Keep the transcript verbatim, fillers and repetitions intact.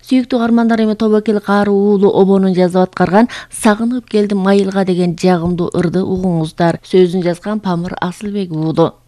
Сүйүктүү каармандар эми тобокел кары уулу обонун жазып аткарган "Сагынып келдим айылга" деген жагымдуу ырды угуңуздар. Сөзүн жазган Памыр Асылбек уулу.